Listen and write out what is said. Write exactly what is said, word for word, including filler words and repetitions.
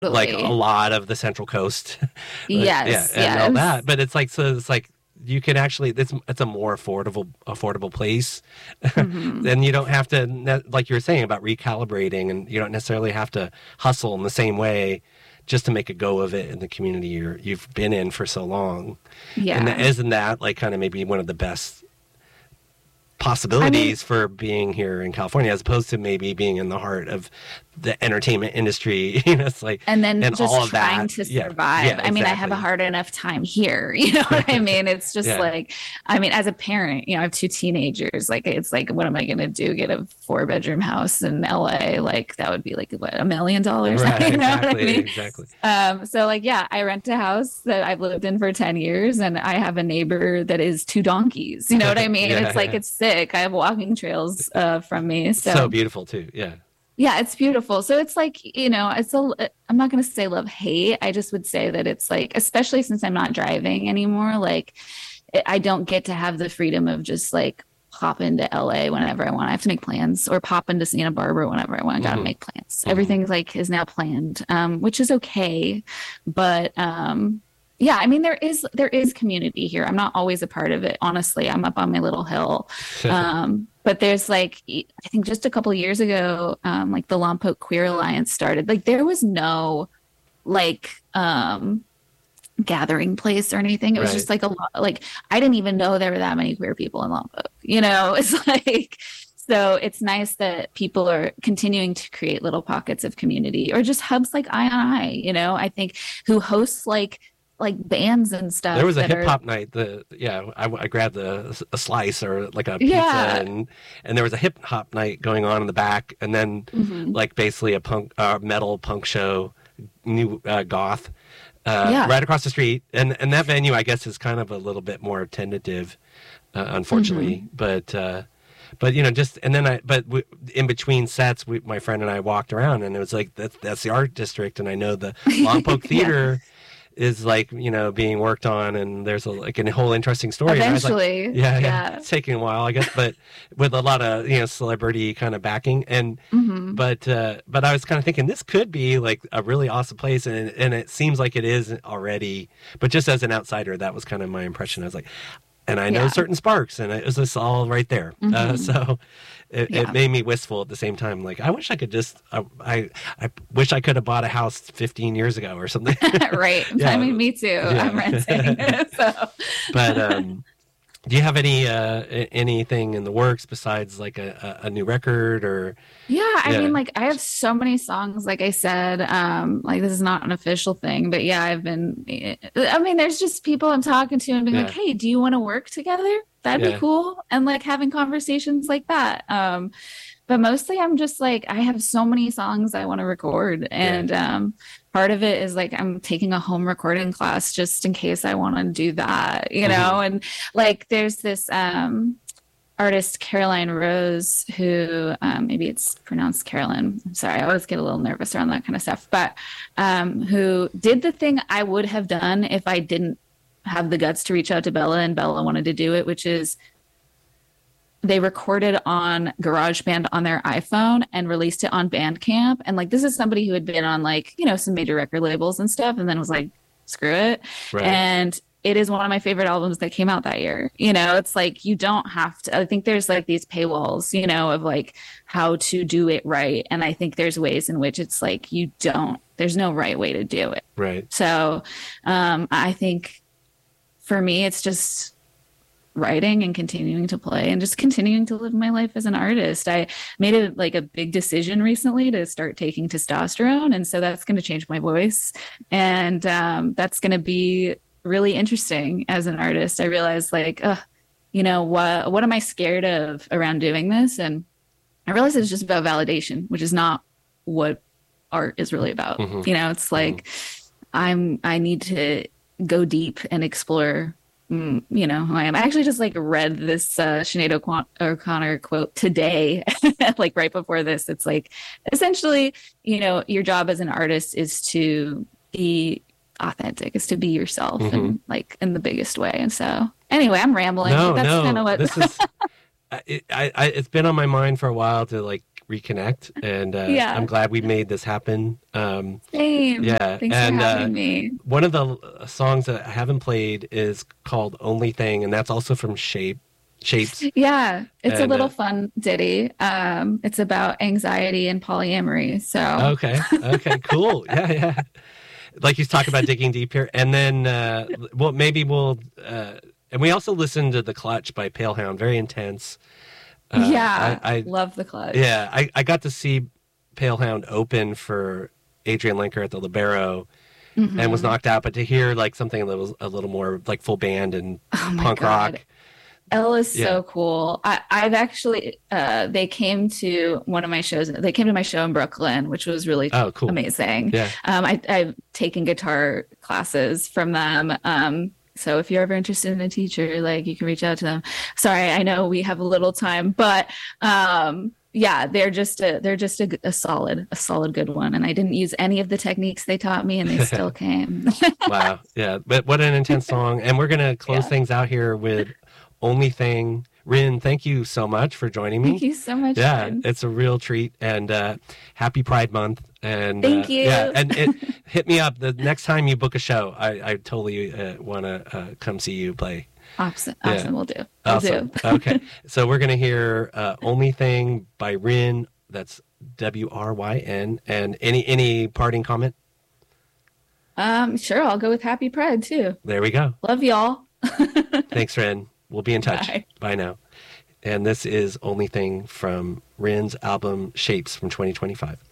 like a lot of the Central Coast. Yes, Yeah, and all yes. that. But it's like, so it's like, you can actually, it's, it's a more affordable, affordable place. Hmm. Then you don't have to, ne- like you were saying about recalibrating, and you don't necessarily have to hustle in the same way just to make a go of it in the community you're, you've been in for so long. And that, Yeah. isn't that like kind of maybe one of the best I mean, possibilities for being here in California, as opposed to maybe being in the heart of the entertainment industry? You know, it's like, and then and just all of trying that. to Yeah. survive. Yeah, I mean, I have a exactly. hard enough time here. You know what I mean? It's just Yeah. like, I mean, as a parent, you know, I have two teenagers. Like, it's like, what am I going to do? Get a four bedroom house in L A? Like, that would be like, what, a million dollars? Right. You know what I Exactly. mean? Exactly. Um, so like, yeah, I rent a house that I've lived in for ten years, and I have a neighbor that is two donkeys. You know what I mean? Yeah. It's like, Yeah. it's sick. I have walking trails uh, from me. So So beautiful too. Yeah. yeah, it's beautiful. So it's like, you know, it's a, I'm not going to say love hate. I just would say that it's like, especially since I'm not driving anymore, like I don't get to have the freedom of just like pop into L A whenever I want. I have to make plans, or pop into Santa Barbara whenever I want. I got to Hmm. make plans. Hmm. Everything's like is now planned, um, which is okay. But um, yeah, I mean, there is there is community here. I'm not always a part of it. Honestly, I'm up on my little hill. Um, but there's like, I think just a couple of years ago, um, like the Lompoc Queer Alliance started. Like there was no like um gathering place or anything. It was Right. just like a lot, like I didn't even know there were that many queer people in Lompoc. You know, it's like, so it's nice that people are continuing to create little pockets of community, or just hubs like I on I, you know, I think, who hosts like like bands and There stuff was a that hip are, hop night. The yeah, I, I grabbed a, a slice or like a pizza, yeah. and and there was a hip hop night going on in the back, and then Hmm. like basically a punk, uh, metal punk show, new uh, goth, uh, Yeah. right across the street. And and that venue, I guess, is kind of a little bit more tentative, uh, unfortunately. Hmm. But uh, but you know, just and then I but w- in between sets, we, my friend and I walked around, and it was like that's that's the art district, and I know the Lompoc Yeah. Theater is like, you know, being worked on, and there's a, like a whole interesting story. And I was like, Eventually. yeah, yeah, Yeah. it's taking a while, I guess, but with a lot of, you know, celebrity kind of backing. And Hmm. but uh but I was kind of thinking this could be like a really awesome place, and and it seems like it is already. But just as an outsider, that was kind of my impression. I was like, and I know Yeah. certain sparks, and it was just all right there. Uh, Hmm. so it, it Yeah. made me wistful at the same time. Like, I wish I could just, I, I, I wish I could have bought a house fifteen years ago or something. Right. I Yeah, mean, me too. I'm renting. yeah. So But um, do you have any uh, a- anything in the works besides like a, a, a new record or? yeah, I Yeah, mean, like I have so many songs, like I said, um, like this is not an official thing, but yeah, I've been, I mean, there's just people I'm talking to and being like, yeah, hey, do you want to work together? That'd be yeah. cool. And like having conversations like that. Um, but mostly I'm just like, I have so many songs I want to record. Yeah. And um, part of it is like I'm taking a home recording class just in case I want to do that, you Hmm. know? And like there's this um artist Caroline Rose, who um, maybe it's pronounced Carolyn. I'm sorry, I always get a little nervous around that kind of stuff. But um, who did the thing I would have done if I didn't have the guts to reach out to Bella, and Bella wanted to do it, which is they recorded on GarageBand on their iPhone and released it on Bandcamp. And like this is somebody who had been on like, you know, some major record labels and stuff, and then was like, screw it. Right. And it is one of my favorite albums that came out that year. You know, it's like you don't have to, I think there's like these paywalls, you know, of like how to do it right. And I think there's ways in which it's like you don't, there's no right way to do it. Right. So um, I think for me, it's just writing and continuing to play and just continuing to live my life as an artist. I made it like a big decision recently to start taking testosterone. And so that's going to change my voice. And um, that's going to be really interesting as an artist. I realized like, uh, you know, what, what am I scared of around doing this? And I realized it's just about validation, which is not what art is really about. Hmm. You know, it's Hmm. like, I'm, I need to go deep and explore mm, you know who I am. I actually just like read this uh, Sinead O'Con- O'Connor quote today, like right before this. It's like essentially, you know, your job as an artist is to be authentic, is to be yourself, Hmm. and like in the biggest way. And so, anyway, I'm rambling, No, but that's kind no, of what. this is. I, I, I, it's been on my mind for a while to like reconnect, and uh, Yeah. I'm glad we made this happen. Um, Same. yeah, Thanks and for having uh, me. one of the uh, songs that I haven't played is called "Only Thing," and that's also from Shape Shapes. Yeah, it's And, a little uh, fun ditty. Um, it's about anxiety and polyamory. So Okay, okay, cool. Yeah, yeah. Like he's talking about digging deep here, and then uh, well, maybe we'll. Uh, and we also listened to "The Clutch" by Palehound, very intense. Uh, yeah, I, I love the clutch. yeah, I, I got to see Palehound open for Adrian Lenker at the Libero, Mhm. and was knocked out. But to hear like something that was a little more like full band and Oh my punk God. rock. Elle is Yeah. so cool. I, I've actually, uh, they came to one of my shows. They came to my show in Brooklyn, which was really Oh, cool. amazing. Yeah. Um, I, I've taken guitar classes from them. Um, so if you're ever interested in a teacher, like you can reach out to them. Sorry, I know we have a little time, but um, yeah, they're just a, they're just a, a solid, a solid good one. And I didn't use any of the techniques they taught me, and they still came. Wow. Yeah. But what an intense song. And we're gonna close Yeah. things out here with "Only Thing." Rin, thank you so much for joining me. Thank you so much. Yeah, Jen. it's a real treat, and uh, happy Pride Month. And Thank uh, you. Yeah, and it, hit me up the next time you book a show. I, I totally uh, want to uh, come see you play. Awesome. Yeah. Awesome. We'll do. We'll Awesome. do. Okay, so we're gonna hear uh, "Only Thing" by Rin. That's W R Y N. And any any parting comment? Um, sure. I'll go with Happy Pride too. There we go. Love y'all. Thanks, Rin. We'll be in touch. Bye. Bye now. And this is "Only Thing" from Rin's album Shapes from twenty twenty-five.